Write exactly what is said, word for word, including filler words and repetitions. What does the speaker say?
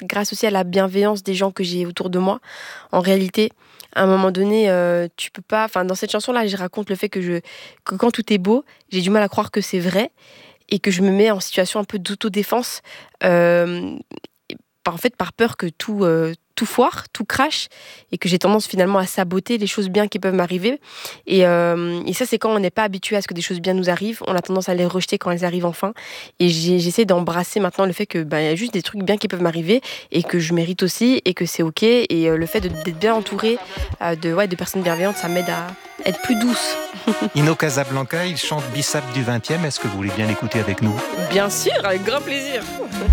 grâce aussi à la bienveillance des gens que j'ai autour de moi. En réalité, à un moment donné, euh, tu peux pas. Enfin, dans cette chanson-là, je raconte le fait que je, que quand tout est beau, j'ai du mal à croire que c'est vrai et que je me mets en situation un peu d'autodéfense. Euh, par- en fait, par peur que tout, euh, tout foire, tout crache, et que j'ai tendance finalement à saboter les choses bien qui peuvent m'arriver. Et, euh, et ça, c'est quand on n'est pas habitué à ce que des choses bien nous arrivent, on a tendance à les rejeter quand elles arrivent enfin. Et j'ai- j'essaie d'embrasser maintenant le fait que bah, y a juste des trucs bien qui peuvent m'arriver et que je mérite aussi et que c'est ok. Et euh, le fait de- d'être bien entourée euh, de, ouais, de personnes bienveillantes, ça m'aide à être plus douce. Ino Casablanca, il chante Bissap du vingtième. Est-ce que vous voulez bien l'écouter avec nous? Bien sûr, avec grand plaisir.